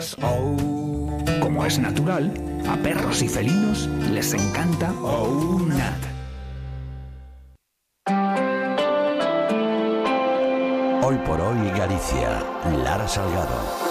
Como es natural, a perros y felinos les encanta OUNAT. Hoy por hoy Galicia, Lara Salgado.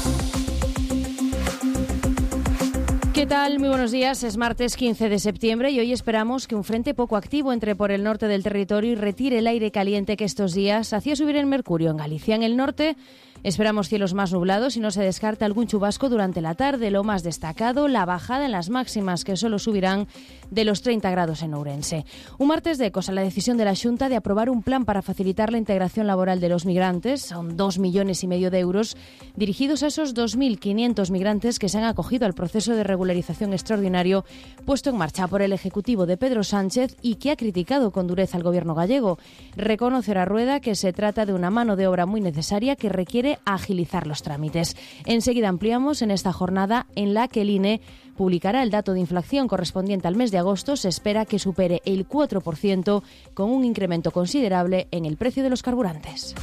¿Qué tal? Muy buenos días. Es martes 15 de septiembre y hoy esperamos que un frente poco activo entre por el norte del territorio y retire el aire caliente que estos días hacía subir el mercurio en Galicia. En el norte esperamos cielos más nublados y no se descarta algún chubasco durante la tarde. Lo más destacado, la bajada en las máximas, que solo subirán de los 30 grados en Ourense. Un martes de ecos a la decisión de la Xunta de aprobar un plan para facilitar la integración laboral de los migrantes. Son 2,5 millones de euros dirigidos a esos 2.500 migrantes que se han acogido al proceso de regularización extraordinario puesto en marcha por el Ejecutivo de Pedro Sánchez y que ha criticado con dureza al gobierno gallego. Reconoce a Rueda que se trata de una mano de obra muy necesaria que requiere agilizar los trámites. Enseguida ampliamos en esta jornada en la que el INE publicará el dato de inflación correspondiente al mes de agosto. Se espera que supere el 4%, con un incremento considerable en el precio de los carburantes.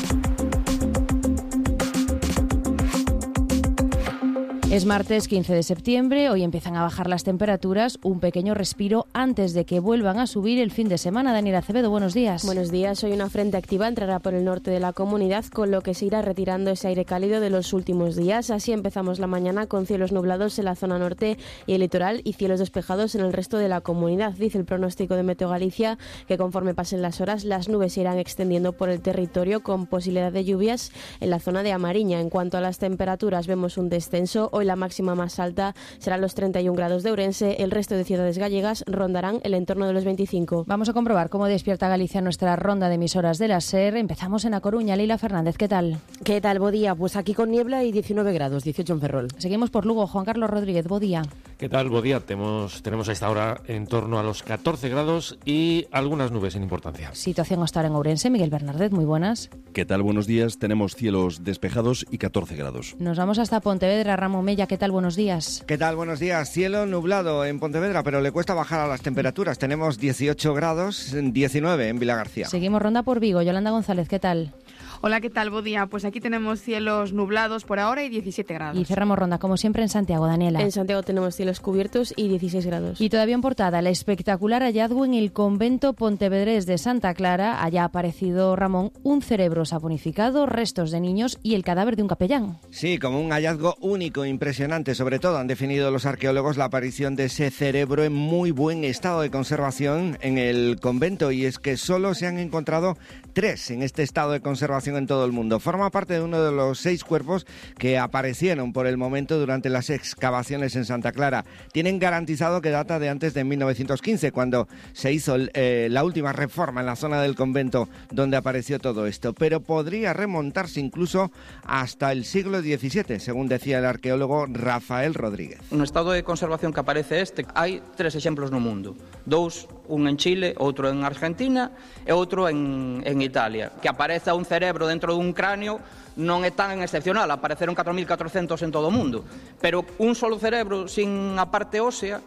Es martes 15 de septiembre, hoy empiezan a bajar las temperaturas, un pequeño respiro antes de que vuelvan a subir el fin de semana. Daniel Acevedo, buenos días. Buenos días, hoy una frente activa entrará por el norte de la comunidad, con lo que se irá retirando ese aire cálido de los últimos días. Así empezamos la mañana con cielos nublados en la zona norte y el litoral y cielos despejados en el resto de la comunidad. Dice el pronóstico de Meteo Galicia que conforme pasen las horas, las nubes se irán extendiendo por el territorio con posibilidad de lluvias en la zona de A Mariña. En cuanto a las temperaturas, vemos un descenso. Hoy la máxima más alta será los 31 grados de Ourense, el resto de ciudades gallegas rondarán el entorno de los 25. Vamos a comprobar cómo despierta Galicia nuestra ronda de emisoras de la SER. Empezamos en A Coruña. Leila Fernández, ¿qué tal? ¿Qué tal, Bodía? Pues aquí con niebla y 19 grados, 18 en Ferrol. Seguimos por Lugo. Juan Carlos Rodríguez, Bodía. ¿Qué tal, Bodía? Tenemos a esta hora en torno a los 14 grados y algunas nubes sin importancia. Situación hasta ahora en Ourense. Miguel Bernardet, muy buenas. ¿Qué tal? Buenos días. Tenemos cielos despejados y 14 grados. Nos vamos hasta Pontevedra. Ramón Mella, ¿qué tal? Buenos días. ¿Qué tal? Buenos días. Cielo nublado en Pontevedra, pero le cuesta bajar a las temperaturas. Tenemos 18 grados, 19 en Vilagarcía. Seguimos ronda por Vigo. Yolanda González, ¿qué tal? Hola, ¿qué tal, Bodía? Pues aquí tenemos cielos nublados por ahora y 17 grados. Y cerramos ronda, como siempre, en Santiago. Daniela. En Santiago tenemos cielos cubiertos y 16 grados. Y todavía en portada, el espectacular hallazgo en el convento pontevedrés de Santa Clara. Allá ha aparecido, Ramón, un cerebro saponificado, restos de niños y el cadáver de un capellán. Sí, como un hallazgo único, impresionante. Sobre todo han definido los arqueólogos la aparición de ese cerebro en muy buen estado de conservación en el convento. Y es que solo se han encontrado 3 en este estado de conservación en todo el mundo. Forma parte de uno de los 6 cuerpos que aparecieron por el momento durante las excavaciones en Santa Clara. Tienen garantizado que data de antes de 1915, cuando se hizo la última reforma en la zona del convento donde apareció todo esto, pero podría remontarse incluso hasta el siglo XVII, según decía el arqueólogo Rafael Rodríguez. No estado de conservación que aparece hai 3 exemplos no mundo. 2, un en Chile, outro en Argentina e outro en Italia. Que apareza un cerebro dentro dun cráneo non é tan excepcional, apareceron 4.400 en todo o mundo, pero un solo cerebro sin a parte ósea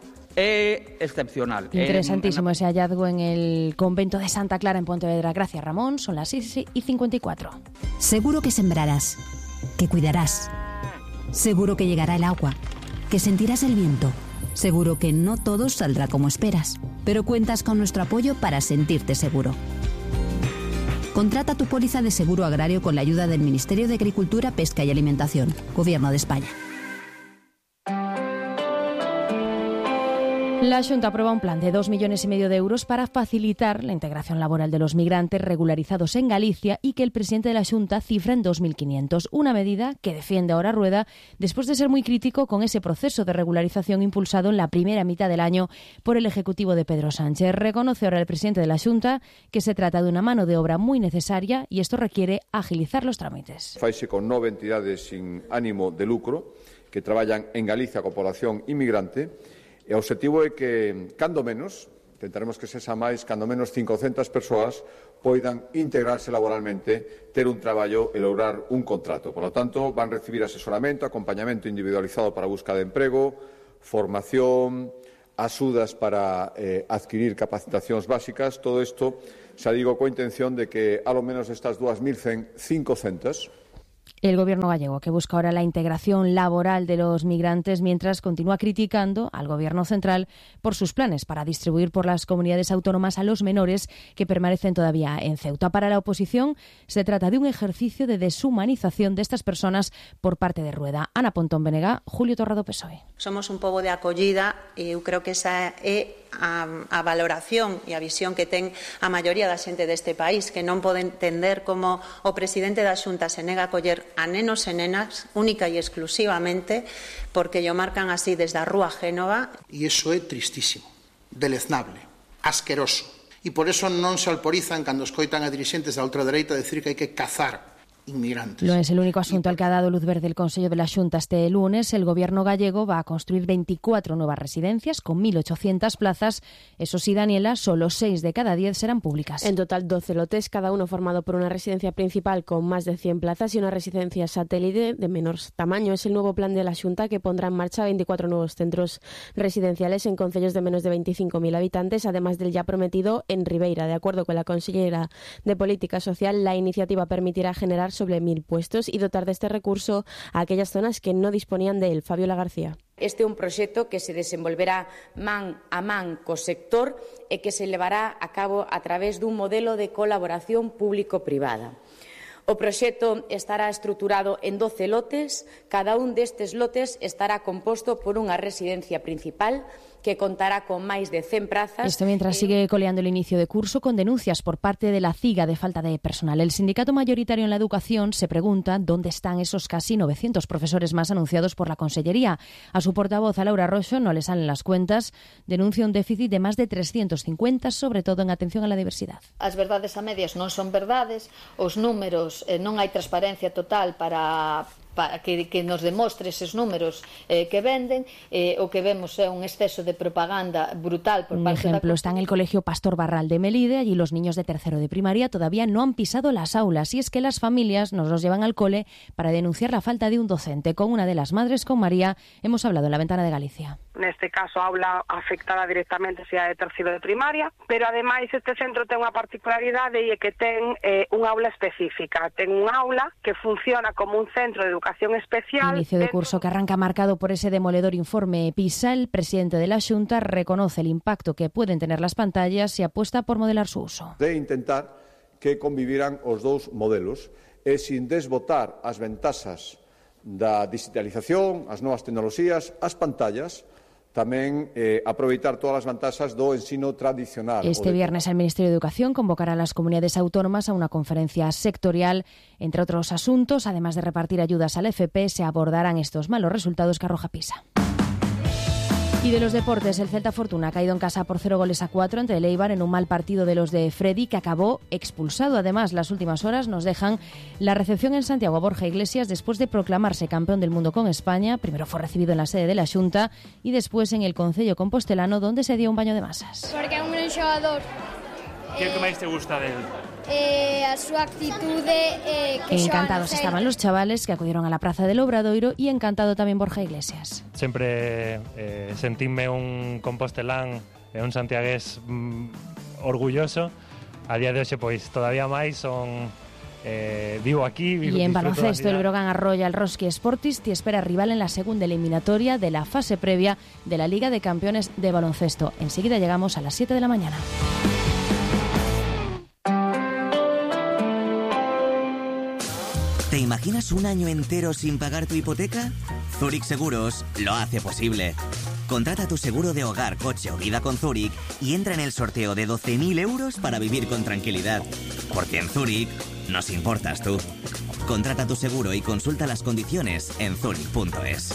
é excepcional. Interesantísimo ese hallazgo en el convento de Santa Clara en Pontevedra. Gracias, Ramón. Son las 6:54. Seguro que sembrarás, que cuidarás. Seguro que llegará el agua, que sentirás el viento. Seguro que no todo saldrá como esperas, pero cuentas con nuestro apoyo para sentirte seguro. Contrata tu póliza de seguro agrario con la ayuda del Ministerio de Agricultura, Pesca y Alimentación, Gobierno de España. La Xunta aprueba un plan de 2,5 millones de euros para facilitar la integración laboral de los migrantes regularizados en Galicia y que el presidente de la Xunta cifra en 2.500. Una medida que defiende ahora Rueda después de ser muy crítico con ese proceso de regularización impulsado en la primera mitad del año por el Ejecutivo de Pedro Sánchez. Reconoce ahora el presidente de la Xunta que se trata de una mano de obra muy necesaria y esto requiere agilizar los trámites. Faise con 9 entidades sin ánimo de lucro que traballan en Galicia con población inmigrante. E o obxectivo é que, cando menos, tentaremos que sexa máis, cando menos 500 persoas poidan integrarse laboralmente, ter un traballo e lograr un contrato. Por lo tanto, van recibir asesoramento, acompañamento individualizado para a busca de emprego, formación, axudas para adquirir capacitacións básicas. Todo isto, xa digo, coa intención de que, alo menos estas 2.100, 500 El gobierno gallego, que busca ahora la integración laboral de los migrantes, mientras continúa criticando al gobierno central por sus planes para distribuir por las comunidades autónomas a los menores que permanecen todavía en Ceuta. Para la oposición, se trata de un ejercicio de deshumanización de estas personas por parte de Rueda. Ana Pontón Benega, Julio Torrado, PSOE. Somos un pobo de acollida e eu creo que esa é a valoración e a visión que ten a maioría da xente deste país, que non pode entender como o presidente da Xunta se nega a acoller a nenos e nenas única e exclusivamente porque lo marcan así desde a Rúa Génova. E iso é tristísimo, deleznable, asqueroso. E por eso non se alporizan cando escoitan a dirixentes da ultradereita decir que hai que cazar inmigrantes. No es el único asunto al que ha dado luz verde el Consejo de la Xunta este lunes. El gobierno gallego va a construir 24 nuevas residencias con 1.800 plazas. Eso sí, Daniela, solo 6 de cada 10 serán públicas. En total 12 lotes, cada uno formado por una residencia principal con más de 100 plazas y una residencia satélite de menor tamaño. Es el nuevo plan de la Xunta que pondrá en marcha 24 nuevos centros residenciales en concellos de menos de 25.000 habitantes, además del ya prometido en Ribeira. De acuerdo con la consellera de Política Social, la iniciativa permitirá generar sobre 1.000 puestos y dotar de este recurso a aquellas zonas que no disponían de él. Fabiola García. Este é un proxecto que se desenvolverá man a man co sector e que se levará a cabo a través dun modelo de colaboración público-privada. O proxecto estará estruturado en 12 lotes. Cada un destes lotes estará composto por unha residencia principal que contará con máis de 100 plazas. Esto mientras sigue coleando el inicio de curso con denuncias por parte de la CIGA de falta de personal. El sindicato mayoritario en la educación se pregunta dónde están esos casi 900 profesores más anunciados por la Consellería. A su portavoz, a Laura Roxo, no le salen las cuentas. Denuncia un déficit de más de 350, sobre todo en atención a la diversidad. As verdades a medias non son verdades, os números non hai transparencia total para que nos demostre eses números que venden. O que vemos é un exceso de propaganda brutal por parte Un ejemplo está en el Colegio Pastor Barral de Melide. Allí los niños de tercero de primaria todavía no han pisado las aulas y es que las familias nos los llevan al cole para denunciar la falta de un docente. Con una de las madres, con María, hemos hablado en La Ventana de Galicia. Neste caso, aula afectada directamente se a de terceiro de primaria, pero ademais este centro ten unha particularidade e é que ten unha aula específica. Ten un aula que funciona como un centro de educación especial. Inicio de curso que arranca marcado por ese demoledor informe PISA. El presidente de la Xunta reconoce el impacto que pueden tener las pantallas y apuesta por modelar su uso. De intentar que conviviran os dous modelos e sin desbotar as ventaxas da digitalización, as novas tecnoloxías, as pantallas, tamén aproveitar todas as vantaxas do ensino tradicional. Este viernes el Ministerio de Educación convocará a las comunidades autónomas a una conferencia sectorial. Entre otros asuntos, además de repartir ayudas al FP, se abordarán estos malos resultados que arroja PISA. Y de los deportes, el Celta Fortuna ha caído en casa por 0-4 ante el Eibar en un mal partido de los de Freddy, que acabó expulsado. Además, las últimas horas nos dejan la recepción en Santiago a Borja Iglesias después de proclamarse campeón del mundo con España. Primero fue recibido en la sede de la Xunta y después en el Concello Compostelano, donde se dio un baño de masas. Porque é un gran xogador. Que é o que máis te gusta del? A súa actitude que encantados estaban los chavales que acudieron a la Praza del Obradoiro y encantado también Borja Iglesias. Sempre sentíme un compostelán e un santiagués orgulloso. A día de hoxe, pois, todavía máis son... vivo aquí, y en baloncesto el Brogan arrolla al Roski Sportist y espera rival en la segunda eliminatoria de la fase previa de la Liga de Campeones de Baloncesto. Enseguida llegamos a las 7 de la mañana. ¿Te imaginas un año entero sin pagar tu hipoteca? Zurich Seguros lo hace posible. Contrata tu seguro de hogar, coche o vida con Zurich y entra en el sorteo de 12.000 euros para vivir con tranquilidad. Porque en Zurich nos importas tú. Contrata tu seguro y consulta las condiciones en zurich.es.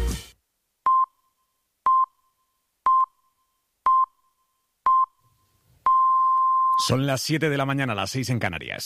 Son las 7 de la mañana, las 6 en Canarias.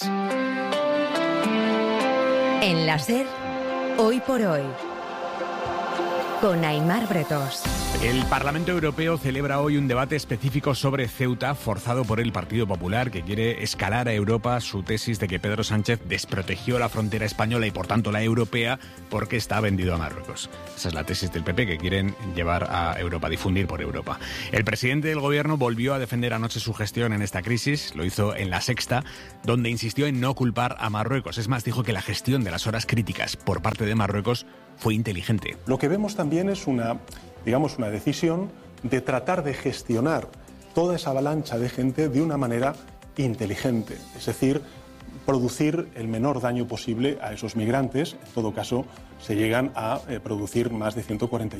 En la SER, Hoy por Hoy, con Aimar Bretos. El Parlamento Europeo celebra hoy un debate específico sobre Ceuta, forzado por el Partido Popular, que quiere escalar a Europa su tesis de que Pedro Sánchez desprotegió la frontera española y, por tanto, la europea, porque está vendido a Marruecos. Esa es la tesis del PP que quieren llevar a Europa, difundir por Europa. El presidente del gobierno volvió a defender anoche su gestión en esta crisis. Lo hizo en La Sexta, donde insistió en no culpar a Marruecos. Es más, dijo que la gestión de las horas críticas por parte de Marruecos fue inteligente. Lo que vemos también es una decisión de tratar de gestionar toda esa avalancha de gente de una manera inteligente, es decir, producir el menor daño posible a esos migrantes. En todo caso, se llegan a producir más de 140